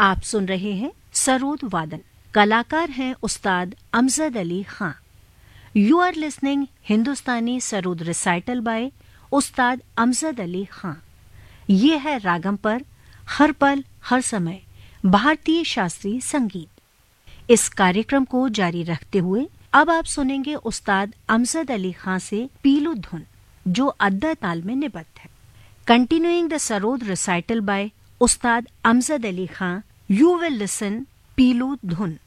आप सुन रहे हैं सरोद वादन। कलाकार हैं उस्ताद अमजद अली खां। You are listening Hindustani sarod recital bye उस्ताद अमजद अली खां। ये है रागम पर हर पल हर समय भारतीय शास्त्रीय संगीत। इस कार्यक्रम को जारी रखते हुए अब आप सुनेंगे उस्ताद अमजद अली खां से पीलू धुन, जो अद्दा ताल में निबद्ध है। Continuing the sarod recital bye Ustad Amjad Ali Khan, you will listen पीलू धुन।